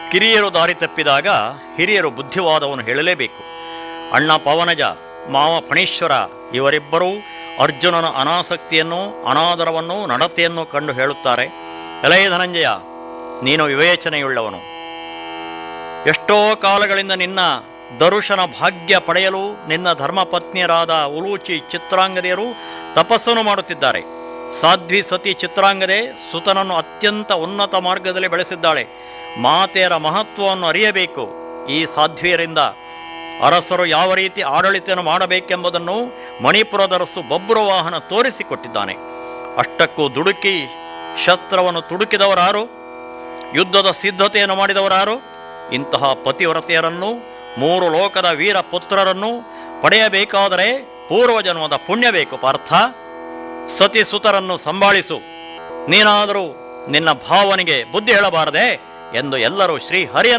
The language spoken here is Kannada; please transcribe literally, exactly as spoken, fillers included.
ಕಿರಿಯರು ದಾರಿ ತಪ್ಪಿದಾಗ ಹಿರಿಯರು ಬುದ್ಧಿವಾದವನ್ನು ಹೇಳಲೇಬೇಕು. ಅಣ್ಣ ಪವನಜ, ಮಾವ ಫಣೀಶ್ವರ ಇವರಿಬ್ಬರೂ ಅರ್ಜುನನ ಅನಾಸಕ್ತಿಯನ್ನು, ಅನಾದರವನ್ನು, ನಡತೆಯನ್ನು ಕಂಡು ಹೇಳುತ್ತಾರೆ, ಎಲೈ ಧನಂಜಯ, ನೀನು ವಿವೇಚನೆಯುಳ್ಳವನು. ಎಷ್ಟೋ ಕಾಲಗಳಿಂದ ನಿನ್ನ ದರುಶನ ಭಾಗ್ಯ ಪಡೆಯಲು ನಿನ್ನ ಧರ್ಮಪತ್ನಿಯರಾದ ಉಲೂಚಿ ಚಿತ್ರಾಂಗದೆಯರು ತಪಸ್ಸನ್ನು ಮಾಡುತ್ತಿದ್ದಾರೆ. ಸಾಧ್ವಿ ಸತಿ ಚಿತ್ರಾಂಗದೆ ಸುತನನ್ನು ಅತ್ಯಂತ ಉನ್ನತ ಮಾರ್ಗದಲ್ಲಿ ಬೆಳೆಸಿದ್ದಾಳೆ. ಮಾತೆಯರ ಮಹತ್ವವನ್ನು ಅರಿಯಬೇಕು. ಈ ಸಾಧ್ವಿಯರಿಂದ ಅರಸರು ಯಾವ ರೀತಿ ಆಡಳಿತವನ್ನು ಮಾಡಬೇಕೆಂಬುದನ್ನು ಮಣಿಪುರದರಸು ಬಬ್ರುವಾಹನ ತೋರಿಸಿಕೊಟ್ಟಿದ್ದಾನೆ. ಅಷ್ಟಕ್ಕೂ ದುಡುಕಿ ಶಸ್ತ್ರವನ್ನು ತುಡುಕಿದವರಾರು? ಯುದ್ಧದ ಸಿದ್ಧತೆಯನ್ನು ಮಾಡಿದವರಾರು? ಇಂತಹ ಪತಿವ್ರತೆಯರನ್ನು, ಮೂರು ಲೋಕದ ವೀರ ಪುತ್ರರನ್ನು ಪಡೆಯಬೇಕಾದರೆ ಪೂರ್ವಜನ್ಮದ ಪುಣ್ಯ ಬೇಕು ಪಾರ್ಥ. ಸತಿ ಸುತರನ್ನು ಸಂಭಾಳಿಸು. ನೀನಾದರೂ ನಿನ್ನ ಭಾವನೆಗೆ ಬುದ್ಧಿ ಹೇಳಬಾರದೆ ಎಂದು ಎಲ್ಲರೂ ಶ್ರೀಹರಿಯನ್ನು